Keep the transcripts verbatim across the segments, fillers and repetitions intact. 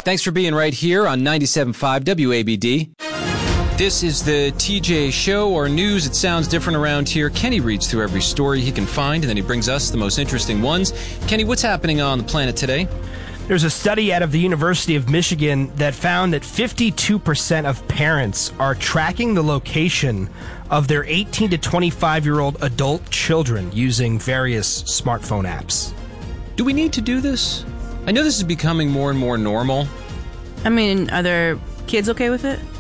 Thanks for being right here on ninety-seven point five W A B D. This is the T J Show, or news. It sounds different around here. Kenny reads through every story he can find, and then he brings us the most interesting ones. Kenny, what's happening on the planet today? There's a study out of the University of Michigan that found that fifty-two percent of parents are tracking the location of their eighteen to twenty-five-year-old adult children using various smartphone apps. Do we need to do this? I know this is becoming more and more normal. I mean, are there kids okay with it?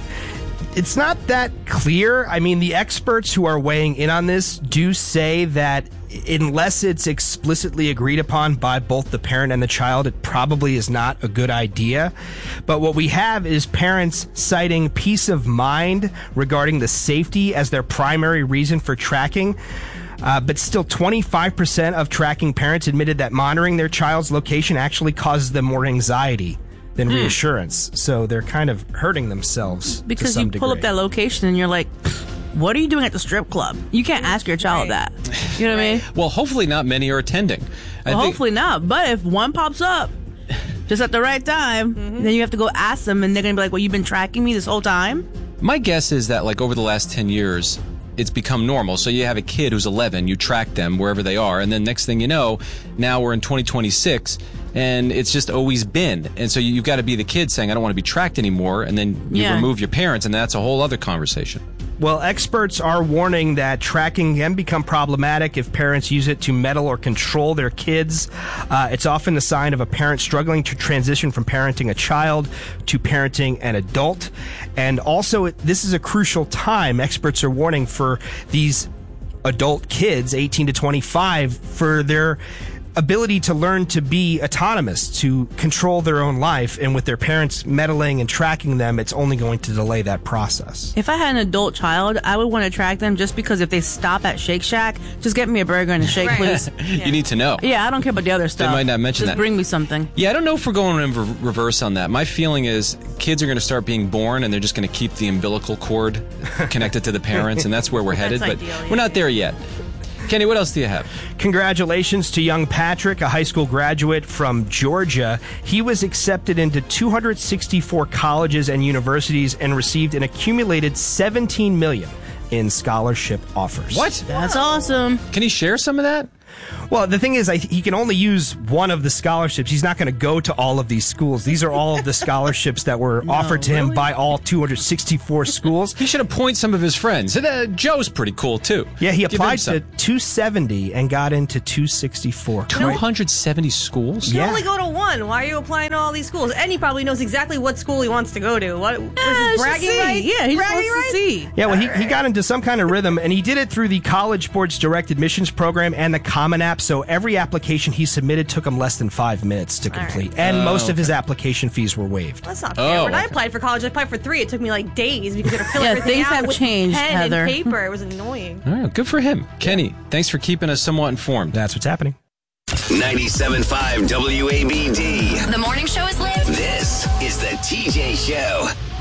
It's not that clear. I mean, the experts who are weighing in on this do say that unless it's explicitly agreed upon by both the parent and the child, it probably is not a good idea. But what we have is parents citing peace of mind regarding the safety as their primary reason for tracking. Uh, but still, twenty-five percent of tracking parents admitted that monitoring their child's location actually causes them more anxiety than hmm. reassurance. So they're kind of hurting themselves because to some you pull degree. up that location and you're like, what are you doing at the strip club? You can't ask your child right. that. You know what I mean? Well, hopefully not many are attending. I Well, think- hopefully not. But if one pops up just at the right time, mm-hmm. then you have to go ask them, and they're going to be like, well, you've been tracking me this whole time? My guess is that, like, over the last ten years, it's become normal. So you have a kid who's eleven, you track them wherever they are, and then next thing you know, now we're in twenty twenty-six, and it's just always been. And so you've got to be the kid saying, I don't want to be tracked anymore, and then you Yeah. remove your parents, and that's a whole other conversation. Well, experts are warning that tracking can become problematic if parents use it to meddle or control their kids. Uh, it's often the sign of a parent struggling to transition from parenting a child to parenting an adult. And also, it, this is a crucial time, experts are warning, for these adult kids, eighteen to twenty-five, for their ability to learn to be autonomous, to control their own life, and with their parents meddling and tracking them, it's only going to delay that process. If I had an adult child, I would want to track them just because if they stop at Shake Shack, just get me a burger and a shake, Right. please. You need to know. Yeah, I don't care about the other stuff. might not mention just that. bring me something. Yeah, I don't know if we're going in re- reverse on that. My feeling is kids are going to start being born, and they're just going to keep the umbilical cord connected to the parents, and that's where we're headed. But ideal, yeah. we're not there yet. Kenny, what else do you have? Congratulations to young Patrick, a high school graduate from Georgia. He was accepted into two hundred sixty-four colleges and universities and received an accumulated seventeen million dollars in scholarship offers. What? That's awesome. Can he share some of that? Well, the thing is, I, he can only use one of the scholarships. He's not going to go to all of these schools. These are all of the scholarships that were No, offered to him really? by all two hundred sixty-four schools. He should appoint some of his friends. And, uh, Joe's pretty cool, too. Yeah, he Give him applied some. to two seventy and got into two sixty-four. two hundred seventy schools? You Yeah. only go to one. Why are you applying to all these schools? And he probably knows exactly what school he wants to go to. What was Yeah, his just bragging see. rights? Yeah, he just bragging wants to rights? see. Yeah, well, he, he got into some kind of rhythm, and he did it through the College Board's Direct Admissions Program and the Common App, so every application he submitted took him less than five minutes to complete, and Oh, most of his okay. application fees were waived. That's not fair. Oh, when I okay. applied for college, I applied for three. It took me like days because you had to fill Yeah, everything things out have with changed, pen Heather. and paper. It was annoying. All right, good for him. Kenny, thanks for keeping us somewhat informed. That's what's happening. ninety-seven point five W A B D. The morning show is lit. This is the T J Show.